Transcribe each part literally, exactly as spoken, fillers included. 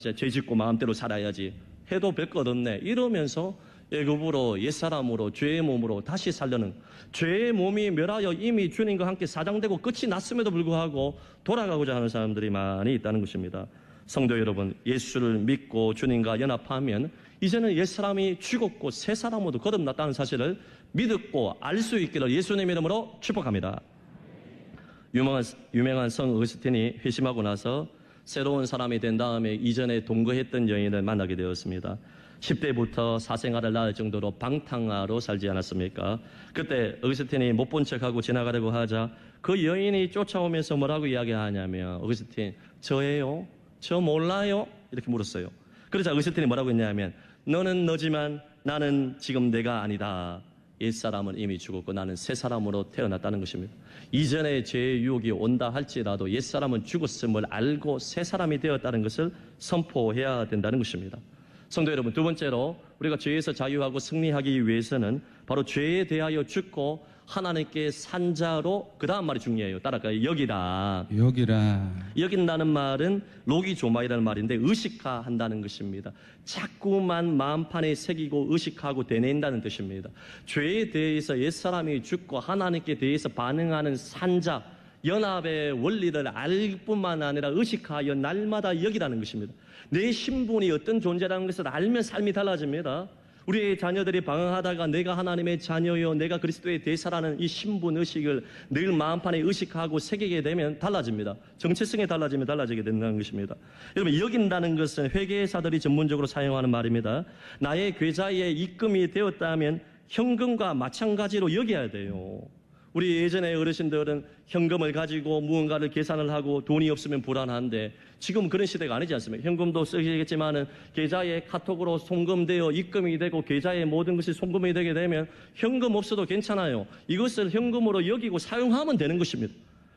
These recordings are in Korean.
죄 짓고 마음대로 살아야지 해도 별 것 없네 이러면서 애굽으로 옛사람으로 죄의 몸으로 다시 살려는, 죄의 몸이 멸하여 이미 주님과 함께 사장되고 끝이 났음에도 불구하고 돌아가고자 하는 사람들이 많이 있다는 것입니다. 성도 여러분, 예수를 믿고 주님과 연합하면 이제는 옛사람이 죽었고 새 사람으로 거듭났다는 사실을 믿고 알 수 있기를 예수님 이름으로 축복합니다. 유명한, 유명한 성 어거스틴이 회심하고 나서 새로운 사람이 된 다음에 이전에 동거했던 여인을 만나게 되었습니다. 십 대부터 사생활을 낳을 정도로 방탕아로 살지 않았습니까? 그때 어거스틴이 못 본 척하고 지나가려고 하자 그 여인이 쫓아오면서 뭐라고 이야기하냐면, 어거스틴, 저예요? 저 몰라요? 이렇게 물었어요. 그러자 어거스틴이 뭐라고 했냐면, 너는 너지만 나는 지금 내가 아니다. 옛사람은 이미 죽었고 나는 새 사람으로 태어났다는 것입니다. 이전에 죄의 유혹이 온다 할지라도 옛사람은 죽었음을 알고 새 사람이 되었다는 것을 선포해야 된다는 것입니다. 성도 여러분, 두 번째로 우리가 죄에서 자유하고 승리하기 위해서는 바로 죄에 대하여 죽고 하나님께 산 자로, 그 다음 말이 중요해요. 따라갈까요? 여기라. 여기라. 여긴다는 말은 로기조마이라는 말인데 의식화한다는 것입니다. 자꾸만 마음판에 새기고 의식하고 되낸다는 뜻입니다. 죄에 대해서 옛사람이 죽고 하나님께 대해서 반응하는 산자, 연합의 원리를 알 뿐만 아니라 의식하여 날마다 여기라는 것입니다. 내 신분이 어떤 존재라는 것을 알면 삶이 달라집니다. 우리의 자녀들이 방황하다가 내가 하나님의 자녀요, 내가 그리스도의 대사라는 이 신분 의식을 늘 마음판에 의식하고 새기게 되면 달라집니다. 정체성이 달라지면 달라지게 된다는 것입니다. 여러분, 여긴다는 것은 회계사들이 전문적으로 사용하는 말입니다. 나의 계좌에 입금이 되었다면 현금과 마찬가지로 여겨야 돼요. 우리 예전에 어르신들은 현금을 가지고 무언가를 계산을 하고 돈이 없으면 불안한데 지금 그런 시대가 아니지 않습니까? 현금도 쓰시겠지만은 계좌에 카톡으로 송금되어 입금이 되고 계좌에 모든 것이 송금이 되게 되면 현금 없어도 괜찮아요. 이것을 현금으로 여기고 사용하면 되는 것입니다.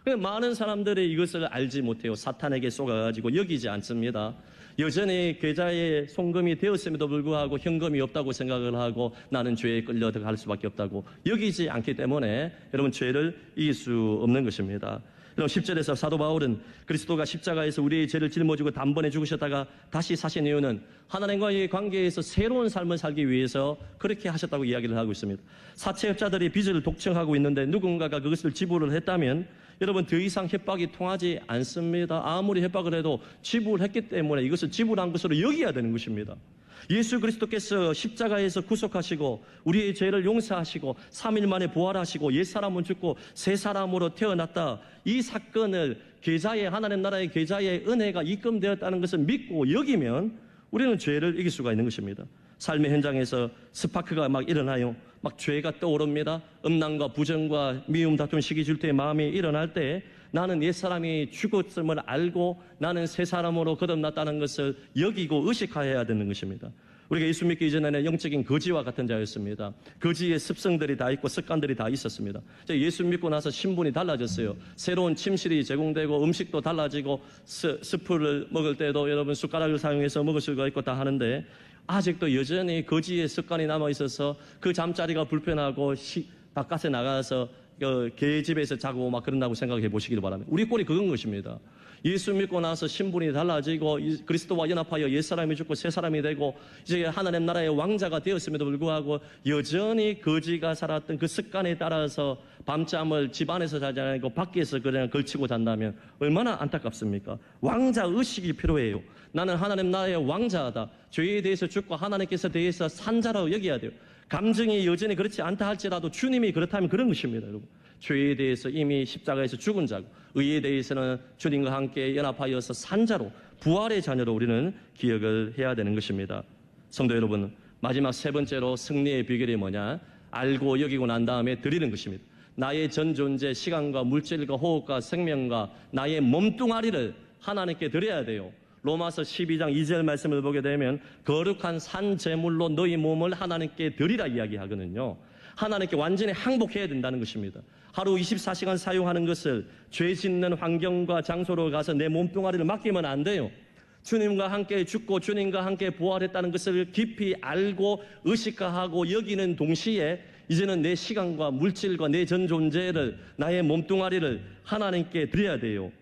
많은 사람들이 이것을 알지 못해요. 사탄에게 속아가지고 여기지 않습니다. 여전히 계좌에 송금이 되었음에도 불구하고 현금이 없다고 생각을 하고 나는 죄에 끌려 들어갈 수밖에 없다고 여기지 않기 때문에 여러분 죄를 이길 수 없는 것입니다. 여러분 십 절에서 사도 바울은 그리스도가 십자가에서 우리의 죄를 짊어지고 단번에 죽으셨다가 다시 사신 이유는 하나님과의 관계에서 새로운 삶을 살기 위해서 그렇게 하셨다고 이야기를 하고 있습니다. 사채업자들이 빚을 독청하고 있는데 누군가가 그것을 지불을 했다면 여러분 더 이상 협박이 통하지 않습니다. 아무리 협박을 해도 지불했기 때문에 이것을 지불한 것으로 여겨야 되는 것입니다. 예수 그리스도께서 십자가에서 구속하시고 우리의 죄를 용서하시고 삼 일 만에 부활하시고 옛사람은 죽고 새 사람으로 태어났다. 이 사건을 계좌에, 하나님 나라의 계좌에 은혜가 입금되었다는 것을 믿고 여기면 우리는 죄를 이길 수가 있는 것입니다. 삶의 현장에서 스파크가 막 일어나요. 막 죄가 떠오릅니다. 음란과 부정과 미움, 다툼, 시기, 질투의 마음이 일어날 때 나는 옛사람이 죽었음을 알고 나는 새 사람으로 거듭났다는 것을 여기고 의식해야 되는 것입니다. 우리가 예수 믿기 이전에는 영적인 거지와 같은 자였습니다. 거지의 습성들이 다 있고 습관들이 다 있었습니다. 예수 믿고 나서 신분이 달라졌어요. 새로운 침실이 제공되고 음식도 달라지고 스, 스프를 먹을 때도 여러분 숟가락을 사용해서 먹을 수가 있고 다 하는데 아직도 여전히 거지의 습관이 남아있어서 그 잠자리가 불편하고 시, 바깥에 나가서 그 개집에서 자고 막 그런다고 생각해 보시기를 바랍니다. 우리 꼴이 그건 것입니다. 예수 믿고 나서 신분이 달라지고 그리스도와 연합하여 옛사람이 죽고 새사람이 되고 이제 하나님 나라의 왕자가 되었음에도 불구하고 여전히 거지가 살았던 그 습관에 따라서 밤잠을 집 안에서 자지 않고 밖에서 그냥 걸치고 잔다면 얼마나 안타깝습니까? 왕자 의식이 필요해요. 나는 하나님 나라의 왕자다. 죄에 대해서 죽고 하나님께서 대해서 산자라고 여겨야 돼요. 감정이 여전히 그렇지 않다 할지라도 주님이 그렇다면 그런 것입니다, 여러분. 죄에 대해서 이미 십자가에서 죽은 자고 의에 대해서는 주님과 함께 연합하여서 산자로 부활의 자녀로 우리는 기억을 해야 되는 것입니다. 성도 여러분, 마지막 세 번째로 승리의 비결이 뭐냐? 알고 여기고 난 다음에 드리는 것입니다. 나의 전 존재, 시간과 물질과 호흡과 생명과 나의 몸뚱아리를 하나님께 드려야 돼요. 로마서 십이 장 이 절 말씀을 보게 되면 거룩한 산 제물로 너희 몸을 하나님께 드리라 이야기하거든요. 하나님께 완전히 항복해야 된다는 것입니다. 하루 이십사 시간 사용하는 것을 죄 짓는 환경과 장소로 가서 내 몸뚱아리를 맡기면 안 돼요. 주님과 함께 죽고 주님과 함께 부활했다는 것을 깊이 알고 의식화하고 여기는 동시에 이제는 내 시간과 물질과 내 전 존재를, 나의 몸뚱아리를 하나님께 드려야 돼요.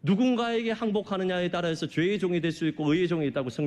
누군가에게 항복하느냐에 따라서 죄의 종이 될 수 있고 의의 종이 있다고 성